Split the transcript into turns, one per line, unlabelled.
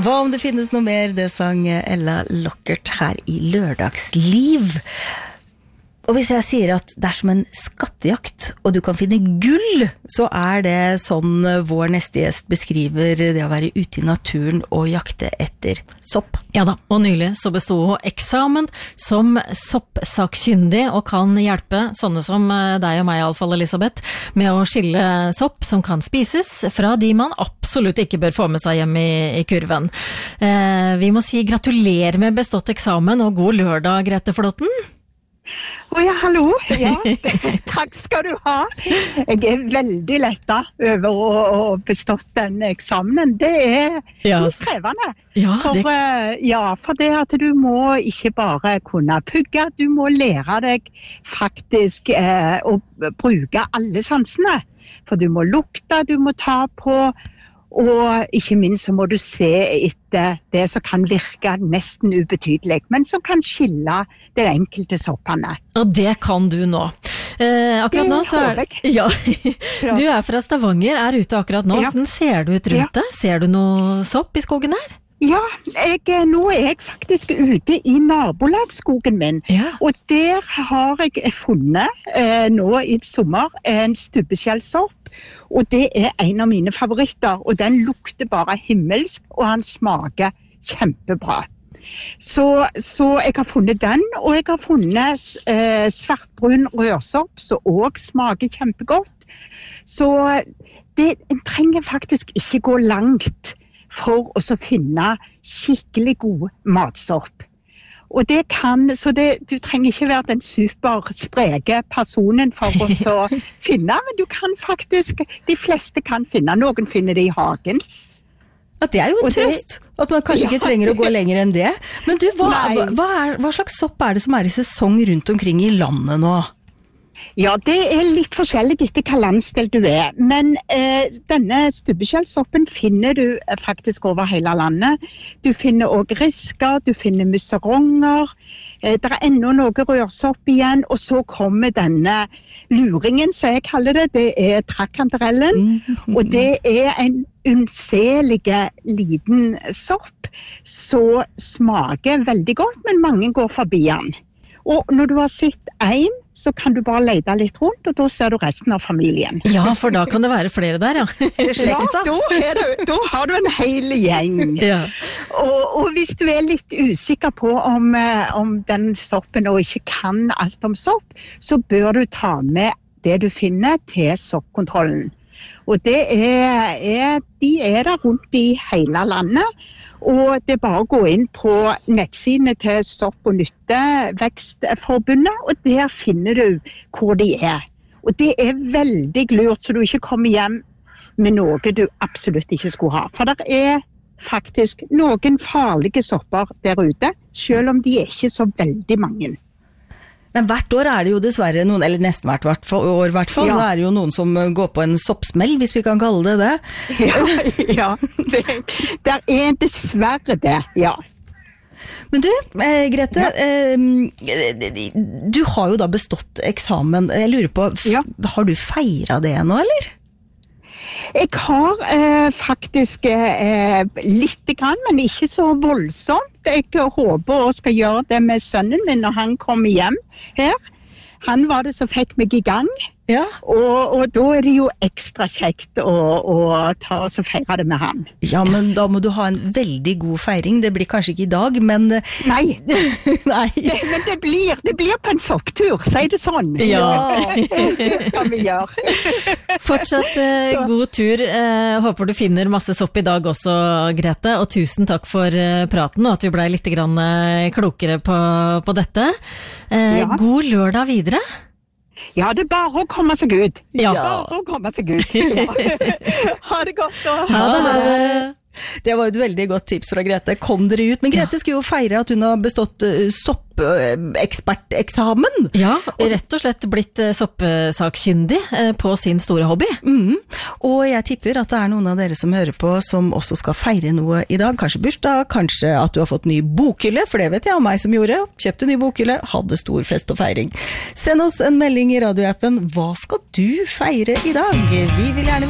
Hva om det finnes noe mer, det sang Ella Lockert her i Lørdagsliv. Og hvis jeg sier at det som en skattejakt, og du kan finne gull, så det sånn vår neste gjest beskriver det å være ute i naturen og jakte etter sopp.
Ja da, og nylig så bestod hun eksamen som soppsakkyndig og kan hjelpe sånne som deg og meg, i alle fall Elisabeth, med å skille sopp som kan spises fra de man absolutt ikke bør få med seg hjem i kurven. Vi må si gratulerer med bestått eksamen og god lørdag, Grete Flåten.
Ja, hallo. Ja, takk skal du ha. Jeg veldig lettet over å bestått den eksamen. Det litt krevende. For det at du må ikke bare kunne pugge, du må lære deg faktisk å bruke alle sansene. For du må lukte, du må ta på, og ikke minst så må du se etter det som kan virke nesten ubetydelig, men som kan skille de enkelte soppene.
Og det kan du nå. Akkurat nå så du fra Stavanger, ute akkurat nå. Hvordan ser du ut rundt det? Ser du noe sopp i skogen her?
Ja, nå jeg faktisk ute i nabolagsskogen min, og der har jeg funnet nå i sommer en stubbeskjellsopp, og det en av mine favoritter, og den lukter bare himmelsk, og han smaker kjempebra. Så jeg har funnet den, og jeg har funnet svartbrun rørsopp, som også smaker kjempegodt. Så en trenger faktisk ikke gå langt for å finne skikkelig god matsopp. Og du trenger ikke være den superspreke personen for å finne, men du kan faktisk, de fleste kan finne, noen finner det i hagen.
At det jo en trøst, at man kanskje ikke trenger å gå lenger enn det. Men du, hva slags sopp det som i sesong rundt omkring i landet nå?
Ja, det litt forskjellig etter hva landsdel du men denne stubbeskjellsoppen finner du faktisk over hele landet. Du finner også risker, du finner musseronger, det enda noe rørsopp igjen, og så kommer denne luringen, som jeg kaller det trakkanterellen, og det en unnselig liten sopp, så smaker veldig godt, men mange går forbi den. Og når du har sett en, så kan du bare lete litt rundt, og da ser du resten av familien.
Ja, for da kan det være flere der,
Slekta. Ja, da har du en hel gjeng.
Ja.
Og hvis du litt usikker på om den soppen og ikke kan alt om sopp, så bør du ta med det du finner til soppkontrollen. Og de der rundt i hele landet, og det bare å gå inn på nettsidene til Sopp- og Nyttevekstforbundet, og der finner du hvor de Og det veldig lurt, så du ikke kommer hjem med noe du absolutt ikke skulle ha. For det faktisk noen farlige sopper der ute, selv om de ikke så veldig mange.
Men hvert år det jo dessverre noen, eller nesten hvert år i hvert fall, så det jo noen som går på en soppsmell, hvis vi kan kalle det.
Ja, det dessverre det, ja.
Men du, Grete, du har jo da bestått eksamen. Jeg lurer på, har du feiret det nå, eller?
Jeg har faktisk litt grann, men ikke så voldsomt. Jeg håper å skal gjøre det med sønnen min når han kommer hjem her. Han var det som fikk meg i gang. Ja. Og da det jo ekstra kjekt å ta og feire det med han.
Ja, men da må du ha en veldig god feiring. Det blir kanskje ikke i dag, men...
Nei. Men det blir på en sopptur, sier det sånn.
Ja.
Det kan vi gjøre.
Fortsatt god tur. Håper du finner masse sopp i dag også, Grete. Og tusen takk for praten, og at vi ble litt grann klokere på dette. God lørdag videre.
Ja, det bare å komme seg ut.
Ja.
Bare å komme seg ut. Ja. Ha det godt da.
Ha det.
Det var et veldig godt tips fra Grete. Kom dere ut. Men Grete skulle jo feire at hun har bestått soppeksperteksamen.
Ja, og rett og slett blitt soppsakkyndig på sin store hobby.
Og jeg tipper at det noen av dere som hører på som også skal feire noe i dag. Kanskje bursdag, kanskje at du har fått ny bokhylle, for det vet jeg om meg som gjorde. Kjøpte ny bokhylle, hadde stor fest og feiring. Send oss en melding i radioappen. Hva skal du feire i dag? Vi vil gjerne